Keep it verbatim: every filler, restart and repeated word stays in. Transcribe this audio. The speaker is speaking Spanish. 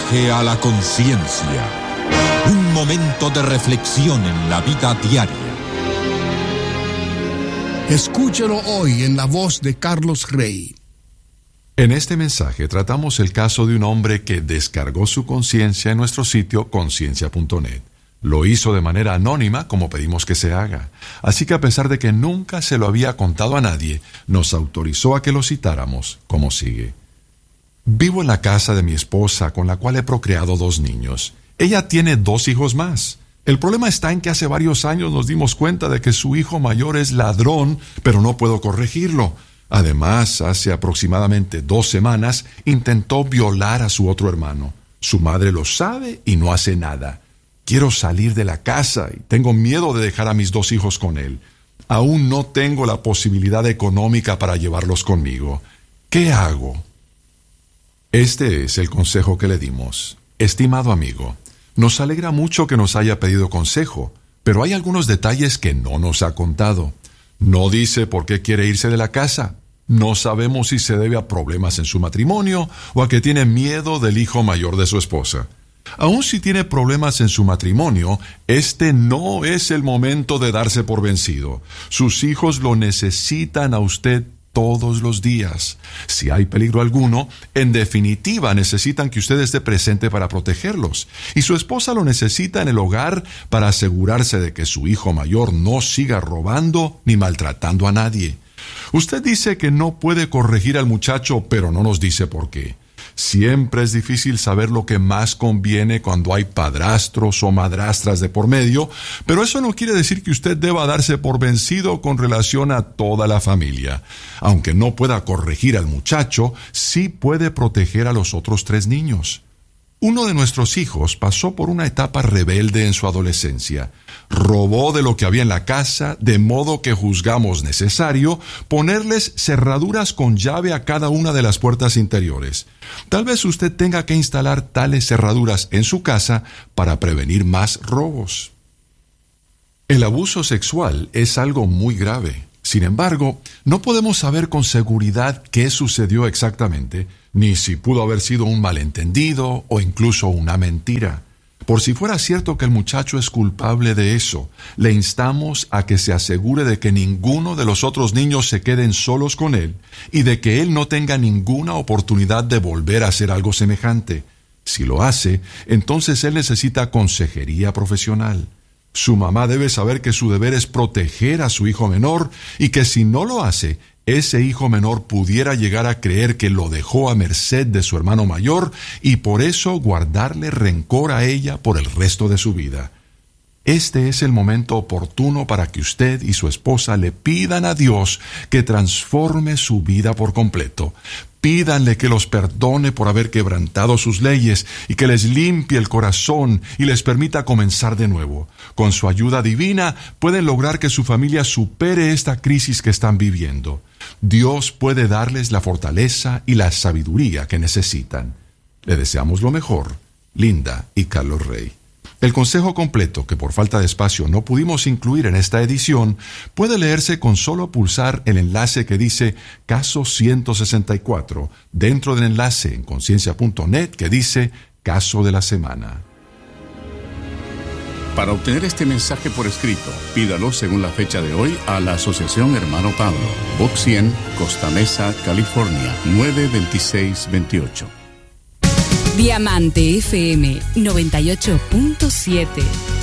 Viaje a la conciencia. Un momento de reflexión en la vida diaria. Escúchelo hoy en la voz de Carlos Rey. En este mensaje tratamos el caso de un hombre que descargó su conciencia en nuestro sitio conciencia punto net. Lo hizo de manera anónima, como pedimos que se haga. Así que a pesar de que nunca se lo había contado a nadie, nos autorizó a que lo citáramos como sigue. Vivo en la casa de mi esposa, con la cual he procreado dos niños. Ella tiene dos hijos más. El problema está en que hace varios años nos dimos cuenta de que su hijo mayor es ladrón, pero no puedo corregirlo. Además, hace aproximadamente dos semanas intentó violar a su otro hermano. Su madre lo sabe y no hace nada. Quiero salir de la casa y tengo miedo de dejar a mis dos hijos con él. Aún no tengo la posibilidad económica para llevarlos conmigo. ¿Qué hago? Este es el consejo que le dimos. Estimado amigo, nos alegra mucho que nos haya pedido consejo, pero hay algunos detalles que no nos ha contado. No dice por qué quiere irse de la casa. No sabemos si se debe a problemas en su matrimonio o a que tiene miedo del hijo mayor de su esposa. Aun si tiene problemas en su matrimonio, este no es el momento de darse por vencido. Sus hijos lo necesitan a usted todos los días. Si hay peligro alguno, en definitiva necesitan que usted esté presente para protegerlos. Y su esposa lo necesita en el hogar para asegurarse de que su hijo mayor no siga robando ni maltratando a nadie. Usted dice que no puede corregir al muchacho, pero no nos dice por qué. Siempre es difícil saber lo que más conviene cuando hay padrastros o madrastras de por medio, pero eso no quiere decir que usted deba darse por vencido con relación a toda la familia. Aunque no pueda corregir al muchacho, sí puede proteger a los otros tres niños. Uno de nuestros hijos pasó por una etapa rebelde en su adolescencia. Robó de lo que había en la casa, de modo que juzgamos necesario ponerles cerraduras con llave a cada una de las puertas interiores. Tal vez usted tenga que instalar tales cerraduras en su casa para prevenir más robos. El abuso sexual es algo muy grave. Sin embargo, no podemos saber con seguridad qué sucedió exactamente, ni si pudo haber sido un malentendido o incluso una mentira. Por si fuera cierto que el muchacho es culpable de eso, le instamos a que se asegure de que ninguno de los otros niños se queden solos con él y de que él no tenga ninguna oportunidad de volver a hacer algo semejante. Si lo hace, entonces él necesita consejería profesional. Su mamá debe saber que su deber es proteger a su hijo menor y que si no lo hace, ese hijo menor pudiera llegar a creer que lo dejó a merced de su hermano mayor y por eso guardarle rencor a ella por el resto de su vida. Este es el momento oportuno para que usted y su esposa le pidan a Dios que transforme su vida por completo. Pídanle que los perdone por haber quebrantado sus leyes y que les limpie el corazón y les permita comenzar de nuevo. Con su ayuda divina pueden lograr que su familia supere esta crisis que están viviendo. Dios puede darles la fortaleza y la sabiduría que necesitan. Le deseamos lo mejor, Linda y Carlos Rey. El consejo completo, que por falta de espacio no pudimos incluir en esta edición, puede leerse con solo pulsar el enlace que dice Caso ciento sesenta y cuatro, dentro del enlace en conciencia punto net que dice Caso de la Semana. Para obtener este mensaje por escrito, pídalo según la fecha de hoy a la Asociación Hermano Pablo, Box cien, Costa Mesa, California, nueve veintiséis veintiocho. Diamante F M noventa y ocho punto siete.